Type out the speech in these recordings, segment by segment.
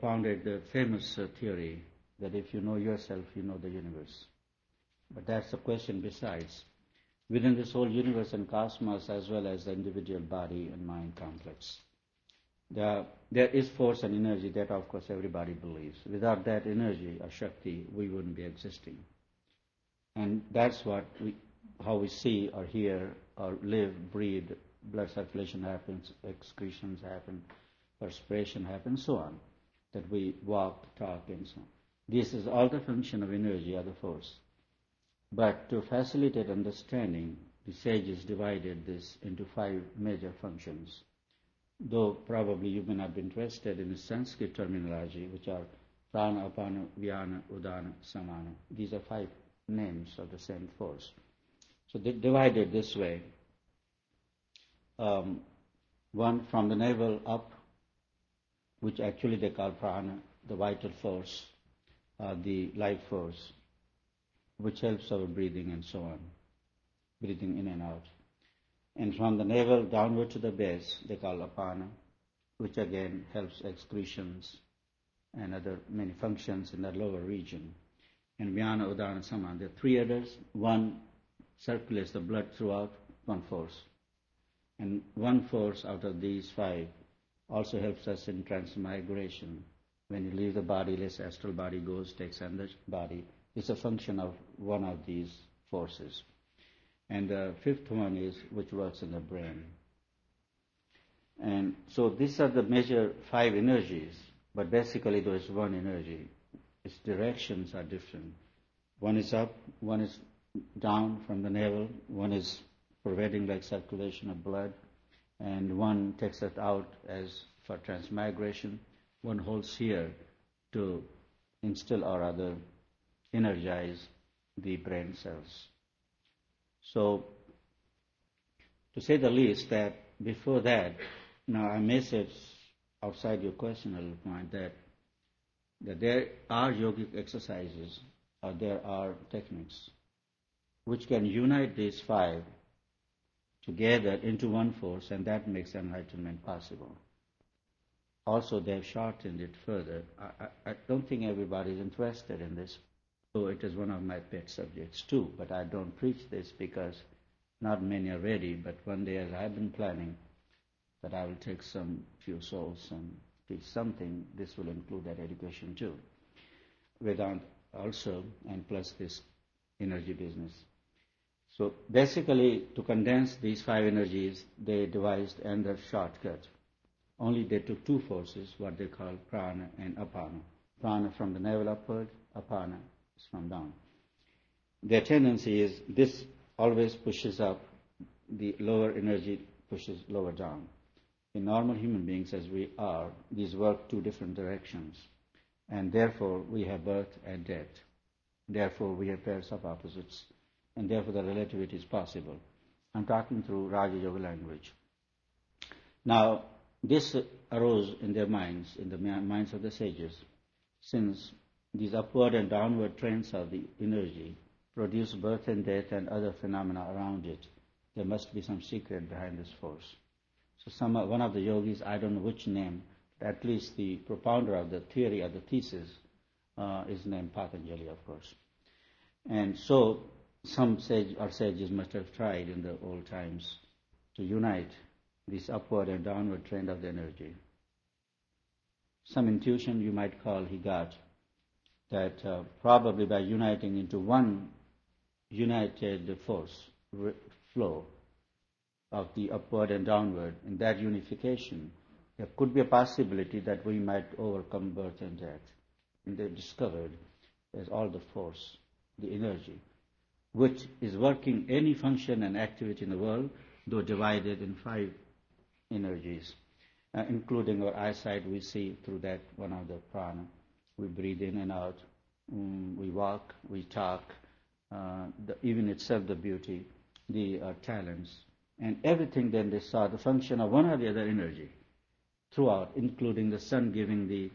propounded the famous theory that if you know yourself, you know the universe. But that's a question besides. Within this whole universe and cosmos, as well as the individual body and mind complex, there is force and energy that, of course, everybody believes. Without that energy or Shakti, we wouldn't be existing. And that's how we see or hear or live, breathe, blood circulation happens, excretions happen, perspiration happens, so on, that we walk, talk, and so on. This is all the function of energy or the force. But to facilitate understanding, the sages divided this into 5 major functions. Though probably you may not be interested in the Sanskrit terminology, which are prana, apana, vyana, udana, samana. These are 5 names of the same force. So they divided this way. One from the navel up, which actually they call prana, the vital force, the life force, which helps our breathing and so on, breathing in and out. And from the navel downward to the base, they call apana, which again helps excretions and other many functions in the lower region. And vyana, udana, samana, there are 3 others. One circulates the blood throughout, one force. And one force out of these 5 also helps us in transmigration. When you leave the body, this astral body goes, takes on the body. It's a function of one of these forces. And the 5th one is which works in the brain. And so these are the major 5 energies, but basically there is one energy. Its directions are different. One is up, one is down from the navel, one is preventing like circulation of blood, and one takes it out as for transmigration. One holds here to instill or rather energize the brain cells. So, to say the least, that before that, now I may say outside your question a little point that there are yogic exercises or there are techniques which can unite these 5 together into one force, and that makes enlightenment possible. Also, they've shortened it further. I don't think everybody is interested in this. So it is one of my pet subjects too, but I don't preach this because not many are ready, but one day as I've been planning that I will take some few souls and teach something, this will include that education too. Vedanta also, and plus this energy business. So basically, to condense these 5 energies, they devised another shortcut. Only they took 2 forces, what they call prana and apana. Prana from the navel upward, apana is from down. Their tendency is this always pushes up, the lower energy pushes lower down. In normal human beings as we are, these work 2 different directions, and therefore we have birth and death. Therefore we have pairs of opposites, and therefore the relativity is possible. I'm talking through Raja Yoga language. Now, this arose in their minds, in the minds of the sages, since these upward and downward trends of the energy produce birth and death and other phenomena around it. There must be some secret behind this force. So one of the yogis, I don't know which name, but at least the propounder of the theory or the thesis is named Patanjali, of course. And so some sages must have tried in the old times to unite this upward and downward trend of the energy. Some intuition you might call he got, that probably by uniting into one united force, flow of the upward and downward, in that unification, there could be a possibility that we might overcome birth and death. And they discovered there's all the force, the energy, which is working any function and activity in the world, though divided in 5 energies, including our eyesight. We see through that one of the prana. We breathe in and out. We walk, we talk, even itself the beauty, the talents, and everything. Then they saw the function of one or the other energy throughout, including the sun giving the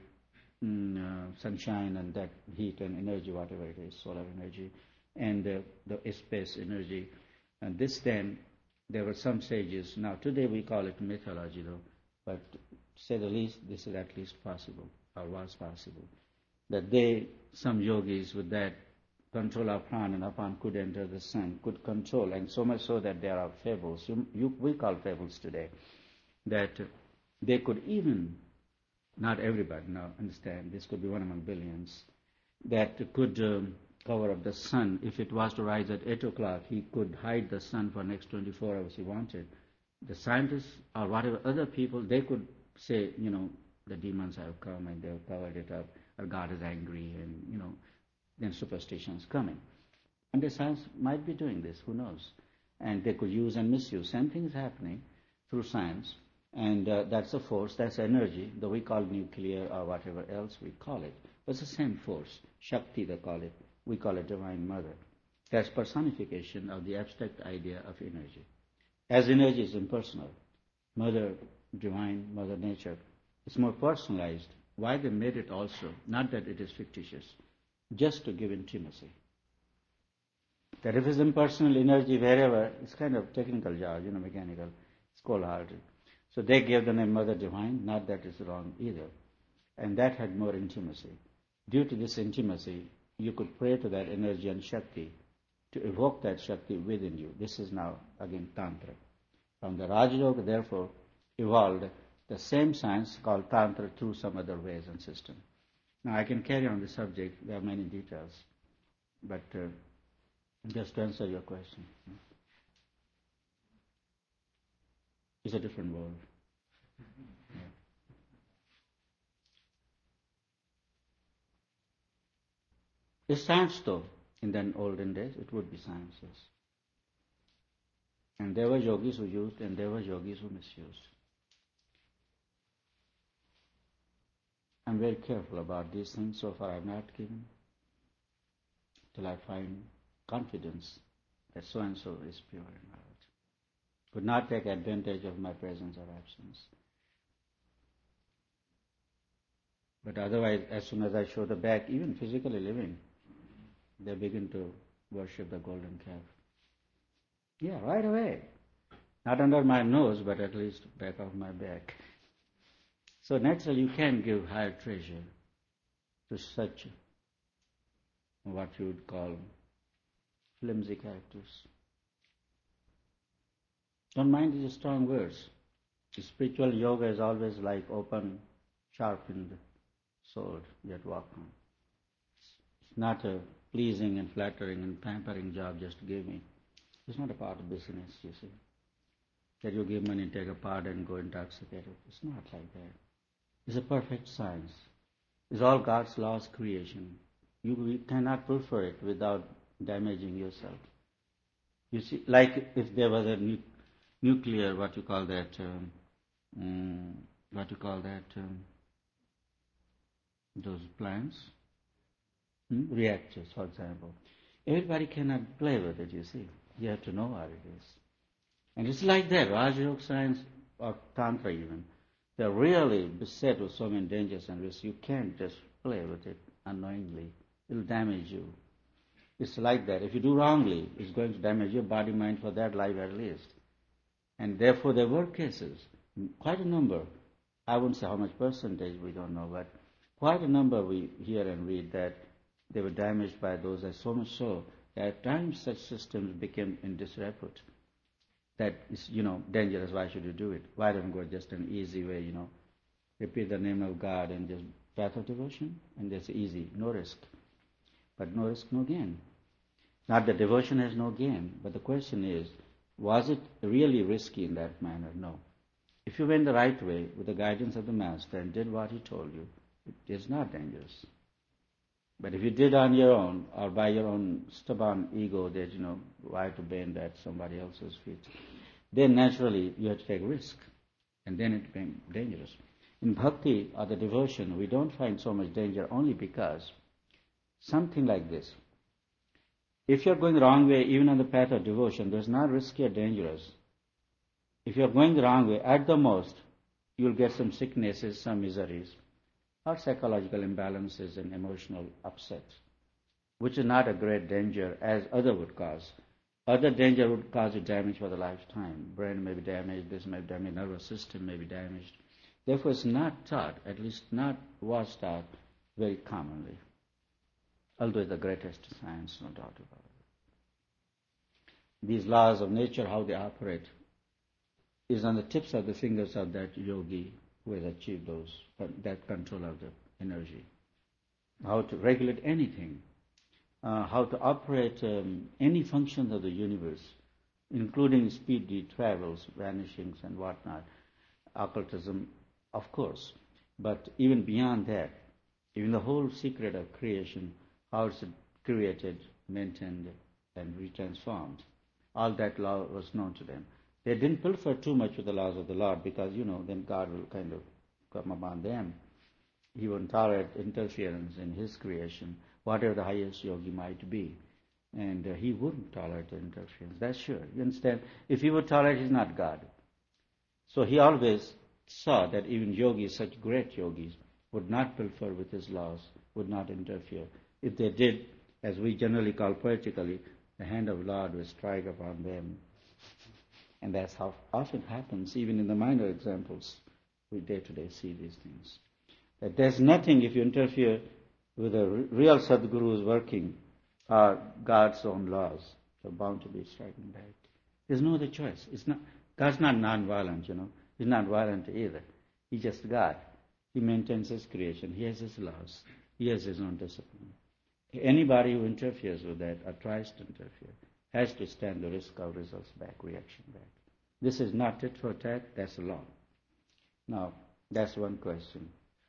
sunshine and that heat and energy, whatever it is, solar energy, and the space energy. And this then, there were some sages. Now today we call it mythology though, but to say the least, this is at least possible or was possible. That some yogis with that control of prana and apan could enter the sun, could control, and so much so that there are fables, we call fables today, that they could even, not everybody now understand, this could be one among billions, that could cover up the sun. If it was to rise at 8 o'clock, he could hide the sun for next 24 hours he wanted. The scientists or whatever other people, they could say, the demons have come and they've covered it up, or God is angry, and, then superstition is coming. And the science might be doing this, who knows? And they could use and misuse. Same thing is happening through science, and that's a force, that's energy, that we call nuclear or whatever else we call it. But it's the same force, Shakti they call it, we call it Divine Mother. That's personification of the abstract idea of energy. As energy is impersonal, Mother, Divine, Mother Nature, it's more personalized. Why they made it also, not that it is fictitious, just to give intimacy. That if it's impersonal energy wherever, it's kind of technical job, mechanical, it's cold-hearted. So they gave the name Mother Divine, not that it's wrong either. And that had more intimacy. Due to this intimacy, you could pray to that energy and Shakti to evoke that Shakti within you. This is now, again, Tantra. From the Raja Yoga, therefore, evolved the same science called Tantra through some other ways and system. Now, I can carry on the subject. There are many details. But just to answer your question, it's a different world. Yeah. It's science, though. In the olden days, it would be science, yes. And there were yogis who used, and there were yogis who misused. I'm very careful about these things. So far, I've not given till I find confidence that so-and-so is pure in heart. Could not take advantage of my presence or absence. But otherwise, as soon as I show the back, even physically living, they begin to worship the golden calf. Yeah, right away. Not under my nose, but at least back of my back. So naturally, you can give higher treasure to such what you would call flimsy characters. Don't mind these strong words. Spiritual yoga is always like open, sharpened sword yet walk on. It's not a pleasing and flattering and pampering job just to give me. It's not a part of business, you see. That you give money, take a part and go intoxicated. It's not like that. It's a perfect science. It's all God's law's creation. You cannot prefer it without damaging yourself. You see, like if there was a nuclear, those plants, reactors, for example. Everybody cannot play with it, you see. You have to know what it is. And it's like that, Raja Yoga science or Tantra even. They're really beset with so many dangers and risks. You can't just play with it unknowingly. It'll damage you. It's like that. If you do wrongly, it's going to damage your body, mind for that life at least. And therefore there were cases, quite a number. I wouldn't say how much percentage, we don't know, but quite a number we hear and read that they were damaged by those, and so much so that at times such systems became in disrepute. That is, dangerous. Why should you do it? Why don't go just an easy way, repeat the name of God and just path of devotion? And that's easy, no risk. But no risk, no gain. Not that devotion has no gain, but the question is, was it really risky in that manner? No. If you went the right way with the guidance of the Master and did what he told you, it is not dangerous. But if you did on your own or by your own stubborn ego that, why to bend at somebody else's feet, then naturally you have to take risk. And then it became dangerous. In bhakti or the devotion, we don't find so much danger only because something like this. If you're going the wrong way, even on the path of devotion, there's not risky or dangerous. If you're going the wrong way, at the most, you'll get some sicknesses, some miseries, or psychological imbalances and emotional upsets, which is not a great danger as other would cause. Other danger would cause you damage for the lifetime. Brain may be damaged, this may be damaged, nervous system may be damaged. Therefore, it's not taught, at least not was taught very commonly, although it's the greatest science, no doubt about it. These laws of nature, how they operate, is on the tips of the fingers of that yogi who has achieved that control of the energy. How to regulate anything, how to operate any functions of the universe, including speedy travels, vanishings, and whatnot. Occultism, of course, but even beyond that, even the whole secret of creation, how it's created, maintained, and retransformed, all that law was known to them. They didn't pilfer too much with the laws of the Lord because, then God will kind of come upon them. He won't tolerate interference in His creation, whatever the highest yogi might be. And He wouldn't tolerate interference, that's sure. You understand? If He would tolerate, He's not God. So He always saw that even yogis, such great yogis, would not pilfer with His laws, would not interfere. If they did, as we generally call poetically, the hand of Lord will strike upon them. And that's how often happens, even in the minor examples. We day to day see these things. That there's nothing, if you interfere with a real Sadguru who's working, God's own laws are bound to be striking back. There's no other choice. God's not non-violent, He's not violent either. He's just God. He maintains His creation. He has His laws. He has His own discipline. Anybody who interferes with that or tries to interfere has to stand the risk of results back, reaction back. This is not tit for tat, that's a law. Now, that's one question.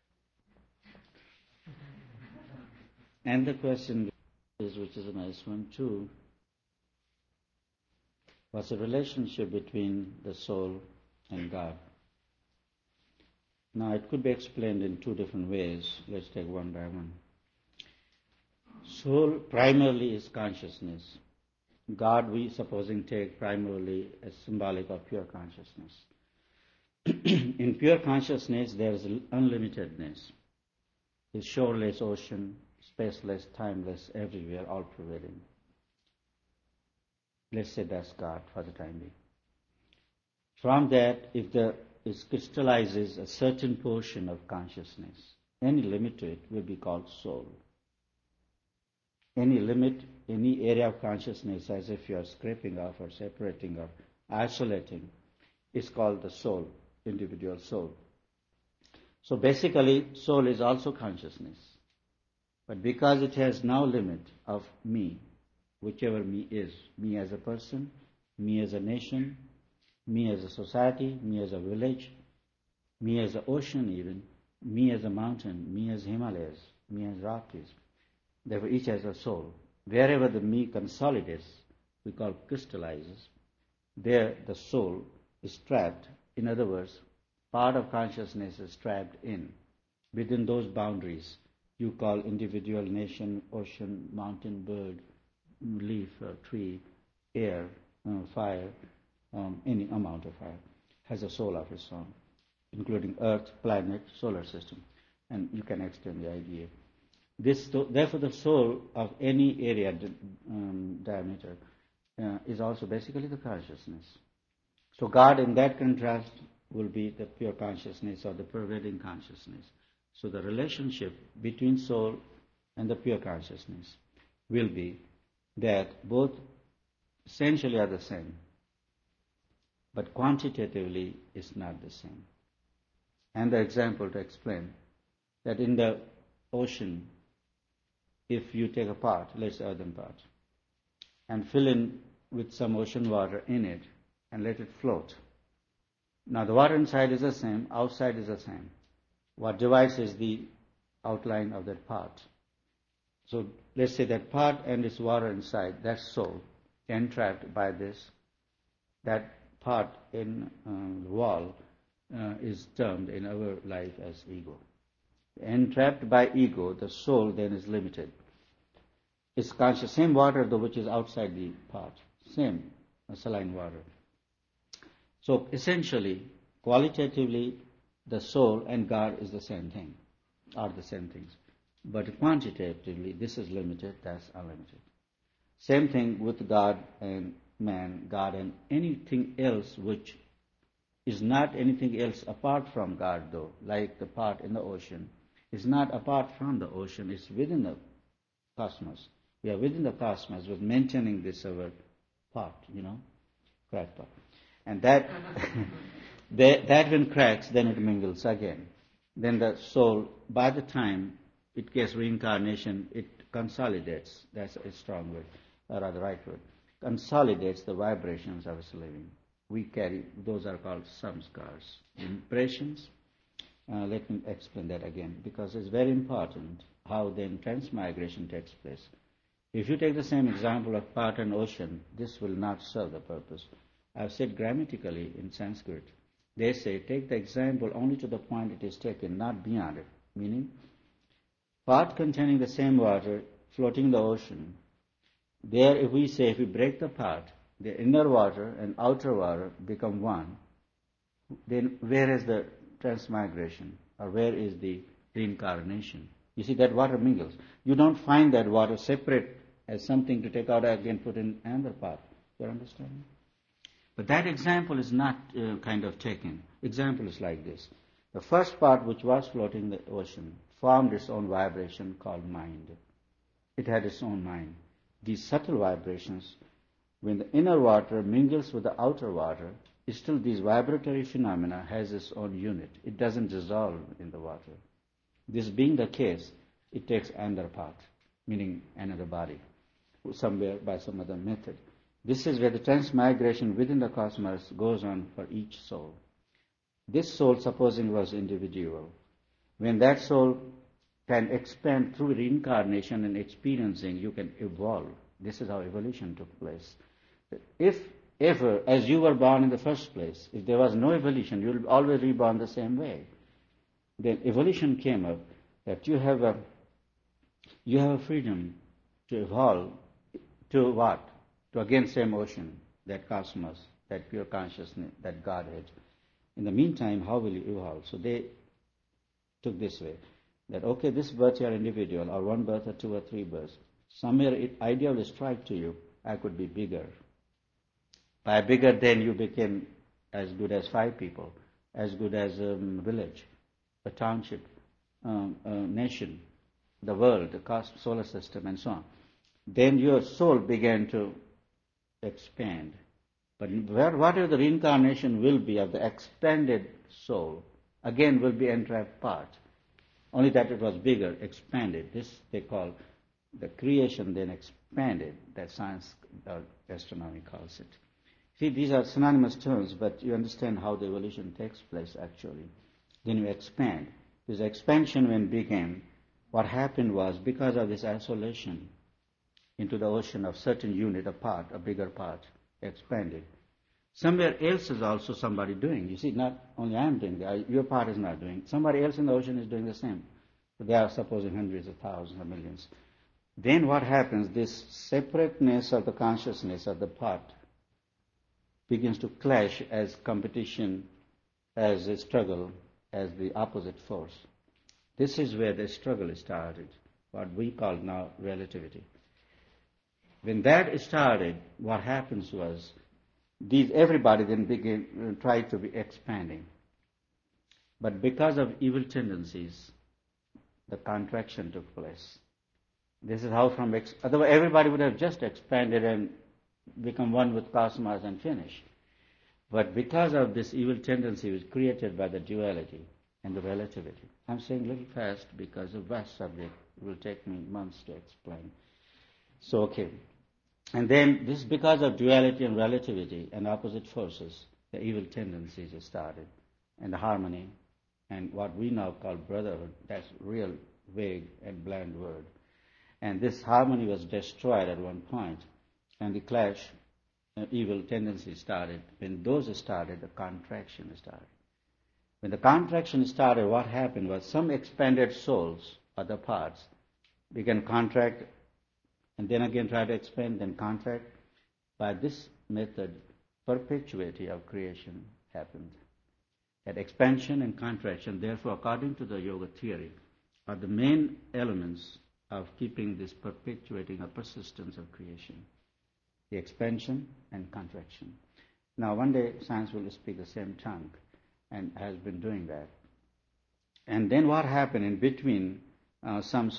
And the question is, which is a nice one too, what's the relationship between the soul and God? Now, it could be explained in two different ways. Let's take one by one. Soul primarily is consciousness. God, we supposing take primarily as symbolic of pure consciousness. In pure consciousness, there is unlimitedness. It's shoreless ocean, spaceless, timeless, everywhere, all prevailing. Let's say that's God for the time being. From that, if it crystallizes a certain portion of consciousness, any limit to it will be called soul. Any limit, any area of consciousness, as if you are scraping off or separating or isolating, is called the soul, individual soul. So basically, soul is also consciousness. But because it has no limit of me, whichever me is, me as a person, me as a nation, me as a society, me as a village, me as an ocean even, me as a mountain, me as Himalayas, me as Rockies. Therefore, each has a soul. Wherever the me consolidates, we call crystallizes, there the soul is trapped. In other words, part of consciousness is trapped in. Within those boundaries, you call individual, nation, ocean, mountain, bird, leaf, tree, air, fire, any amount of fire, has a soul of its own, including Earth, planet, solar system. And you can extend the idea. Therefore, the soul of any area diameter is also basically the consciousness. So God, in that contrast, will be the pure consciousness or the pervading consciousness. So the relationship between soul and the pure consciousness will be that both essentially are the same, but quantitatively is not the same. And the example to explain that in the ocean, if you take a pot, let's say earthen pot, and fill in with some ocean water in it and let it float. Now the water inside is the same, outside is the same. What divides is the outline of that pot. So let's say that pot and its water inside, that's soul, entrapped by this. That pot in the wall is termed in our life as ego. Entrapped by ego, the soul then is limited. It's conscious, same water though which is outside the pot, same saline water. So essentially, qualitatively, the soul and God is the same thing, are the same things. But quantitatively, this is limited, that's unlimited. Same thing with God and man, God and anything else which is not anything else apart from God, though, like the part in the ocean. It's not apart from the ocean, it's within the cosmos. We are within the cosmos with maintaining this our pot, crack pot. And that, that when cracks, then it mingles again. Then the soul, by the time it gets reincarnation, it consolidates. That's a strong word, or rather right word. Consolidates the vibrations of its living. We carry, those are called samskars, impressions. Let me explain that again, because it's very important how then transmigration takes place. If you take the same example of part and ocean, this will not serve the purpose. I've said grammatically in Sanskrit, they say take the example only to the point it is taken, not beyond it. Meaning, part containing the same water floating in the ocean, there if we say if we break the part, the inner water and outer water become one, then where is the transmigration, or where is the reincarnation? You see, that water mingles. You don't find that water separate as something to take out again, put in another part. You understand? But that example is not kind of taken. Example is like this. The first part which was floating in the ocean formed its own vibration called mind. It had its own mind. These subtle vibrations, when the inner water mingles with the outer water, still these vibratory phenomena has its own unit. It doesn't dissolve in the water. This being the case, it takes another part, meaning another body, somewhere by some other method. This is where the transmigration within the cosmos goes on for each soul. This soul, supposing was individual, when that soul can expand through reincarnation and experiencing, you can evolve. This is how evolution took place. If ever, as you were born in the first place, if there was no evolution, you will always reborn the same way. Then evolution came up that you have a freedom to evolve to what? To again same ocean, that cosmos, that pure consciousness, that Godhead. In the meantime, how will you evolve? So they took this way, that okay, this birth you are individual, or one birth or two or three births. Somewhere idea will strike to you, I could be bigger. By bigger, then you became as good as 5 people, as good as a village, a township, a nation, the world, the solar system, and so on. Then your soul began to expand. But whatever the reincarnation will be of the expanded soul, again will be entrapped part. Only that it was bigger, expanded. This they call the creation then expanded, that science or astronomy calls it. See, these are synonymous terms, but you understand how the evolution takes place actually. Then you expand. This expansion when began, what happened was because of this isolation into the ocean of certain unit, a part, a bigger part, expanded. Somewhere else is also somebody doing. You see, not only I am doing that, your part is not doing. Somebody else in the ocean is doing the same. So they are supposing hundreds of thousands or millions. Then what happens, this separateness of the consciousness of the part begins to clash as competition, as a struggle, as the opposite force. This is where the struggle started, what we call now relativity. When that started, what happens was, everybody then tried to be expanding. But because of evil tendencies, the contraction took place. This is how otherwise everybody would have just expanded and become one with cosmos and finish. But because of this evil tendency was created by the duality and the relativity. I'm saying a little fast because a vast subject will take me months to explain. So, okay. And then this, because of duality and relativity and opposite forces, the evil tendencies started, and the harmony, and what we now call brotherhood, that's real vague and bland word. And this harmony was destroyed at one point, and the clash, evil tendencies started. When those started, the contraction started. When the contraction started, what happened was some expanded souls, other parts, began contract, and then again try to expand, then contract. By this method, perpetuity of creation happened. That expansion and contraction, therefore, according to the yoga theory, are the main elements of keeping this perpetuating or persistence of creation. The expansion and contraction. Now, one day science will speak the same tongue, and has been doing that. And then what happened in between? Some